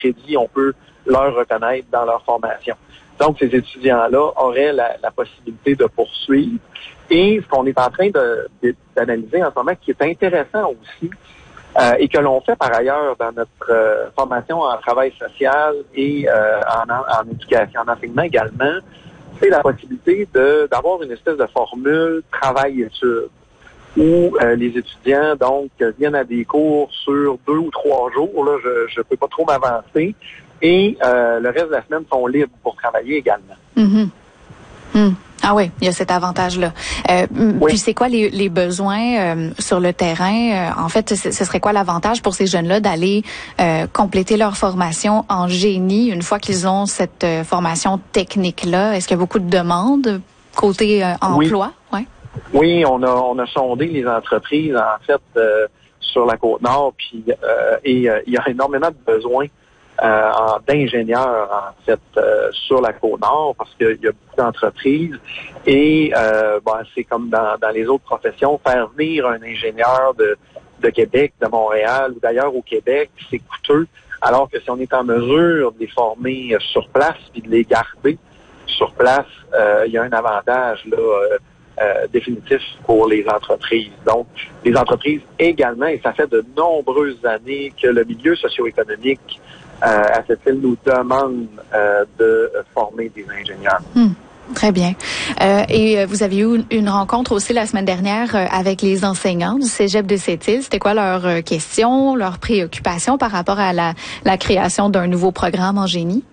crédit on peut leur reconnaître dans leur formation. Donc, ces étudiants-là auraient la possibilité de poursuivre. Et ce qu'on est en train d'analyser en ce moment, qui est intéressant aussi, et que l'on fait par ailleurs dans notre formation en travail social et en éducation, en enseignement également, c'est la possibilité d'avoir une espèce de formule travail-études où les étudiants donc viennent à des cours sur 2 ou 3 jours. Là, je peux pas trop m'avancer. Et le reste de la semaine sont libres pour travailler également. Mm-hmm. Mm. Ah oui, il y a cet avantage-là. Oui. Puis c'est quoi les besoins sur le terrain? En fait, ce serait quoi l'avantage pour ces jeunes-là d'aller compléter leur formation en génie une fois qu'ils ont cette formation technique-là? Est-ce qu'il y a beaucoup de demandes côté emploi? Oui. Oui, on a sondé les entreprises en fait sur la Côte-Nord, puis il y a énormément de besoins d'ingénieurs, en fait, sur la Côte-Nord, parce qu'il y a beaucoup d'entreprises. Et c'est comme dans les autres professions, faire venir un ingénieur de Québec, de Montréal ou d'ailleurs au Québec, c'est coûteux, alors que si on est en mesure de les former sur place puis de les garder sur place, il y a un avantage là définitif pour les entreprises. Donc, les entreprises également, et ça fait de nombreuses années que le milieu socio-économique à cette île nous demande de former des ingénieurs. Très bien. Et vous avez eu une rencontre aussi la semaine dernière avec les enseignants du Cégep de Sept-Îles. C'était quoi leurs questions, leurs préoccupations par rapport à la création d'un nouveau programme en génie?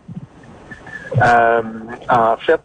En fait,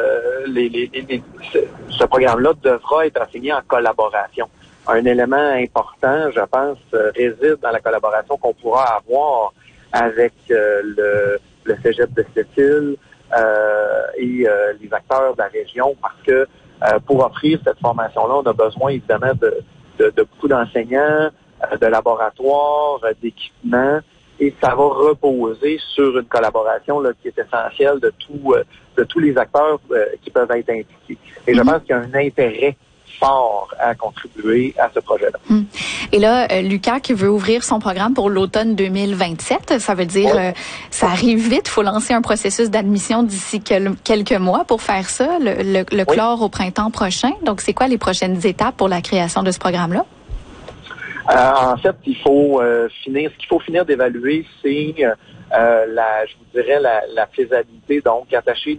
ce programme-là devra être enseigné en collaboration. Un élément important, je pense, réside dans la collaboration qu'on pourra avoir avec le Cégep de Sept-Îles et les acteurs de la région, parce que pour offrir cette formation-là, on a besoin évidemment de beaucoup d'enseignants, de laboratoires, d'équipements, et ça va reposer sur une collaboration là, qui est essentielle de tous les acteurs qui peuvent être impliqués. Et je pense qu'il y a un intérêt fort à contribuer à ce projet-là. Et là, l'UQAC veut ouvrir son programme pour l'automne 2027. Ça veut dire, ça arrive vite. Il faut lancer un processus d'admission d'ici quelques mois pour faire ça, le clore au printemps prochain. Donc, c'est quoi les prochaines étapes pour la création de ce programme-là? En fait, ce qu'il faut finir d'évaluer, c'est je vous dirais la faisabilité, donc attacher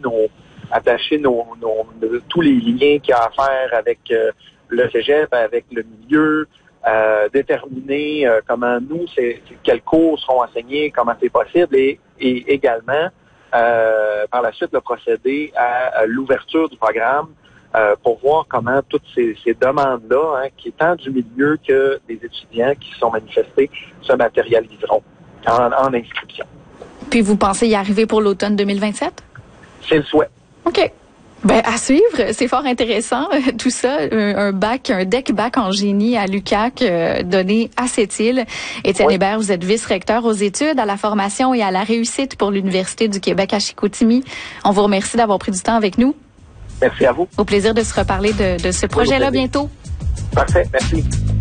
tous les liens qu'il y a à faire avec le Cégep, avec le milieu, déterminer comment quels cours seront enseignés, comment c'est possible, et également par la suite procéder à l'ouverture du programme pour voir comment toutes ces demandes-là, qui est tant du milieu que des étudiants qui sont manifestés, se matérialiseront en inscription. Puis vous pensez y arriver pour l'automne 2027? C'est le souhait. OK. Ben, à suivre, c'est fort intéressant, tout ça, un DEC bac en génie à l'UQAC donné à Sept-Îles. Étienne Hébert, vous êtes vice-recteur aux études, à la formation et à la réussite pour l'Université du Québec à Chicoutimi. On vous remercie d'avoir pris du temps avec nous. Merci à vous. Au plaisir de se reparler de ce projet-là bientôt. Parfait, merci.